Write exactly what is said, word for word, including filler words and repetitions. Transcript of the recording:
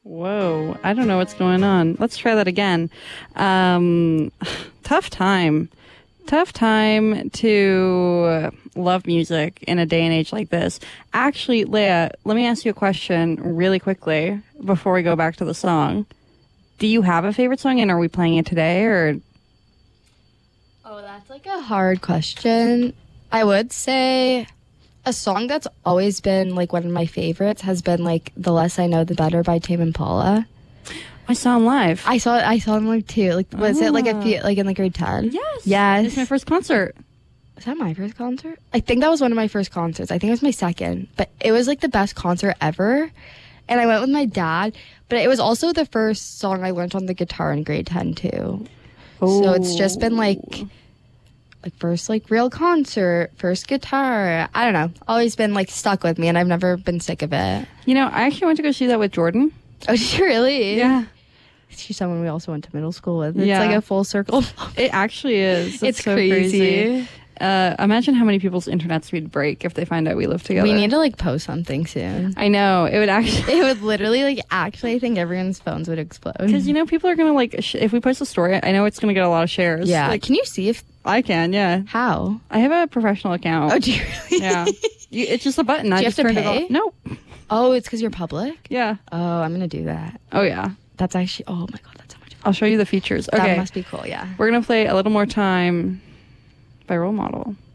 Whoa, I don't know what's going on. Let's try that again. Um, tough time. Tough time to love music in a day and age like this. Actually, Leah, let me ask you a question really quickly before we go back to the song. Do you have a favorite song, and are we playing it today, or? Oh, that's like a hard question. I would say a song that's always been like one of my favorites has been like "The Less I Know, the Better" by Tame Impala. I saw him live. I saw I saw him live too. Like, was Oh. it like a few, like in the grade ten? Yes. Yes. It's my first concert. Was that my first concert? I think that was one of my first concerts. I think it was my second, but it was like the best concert ever. And I went with my dad, but it was also the first song I learned on the guitar in grade ten too. Oh. So it's just been like, like first like real concert, first guitar. I don't know. Always been like stuck with me, and I've never been sick of it. You know, I actually went to go see that with Jordan. Oh, did you really? Yeah. She's someone we also went to middle school with. It's Yeah. like a full circle. It actually is. It's so crazy. Uh, imagine how many people's internet speed break if they find out we live together. We need to like post something soon. I know. It would actually. It would literally like actually I think everyone's phones would explode. Because, you know, people are going to like, sh- if we post a story, I know it's going to get a lot of shares. Yeah. Like, Can you see if I can, yeah. how? I have a professional account. Oh, do you really? Yeah. You, it's just a button. I Do you just have to turned pay? it off. No. Oh, it's because you're public? Yeah. Oh, I'm gonna do that. Oh, yeah. That's actually oh my god, that's so much fun. I'll show you the features. Okay. That must be cool, yeah. We're going to play A Little More Time by Role Model.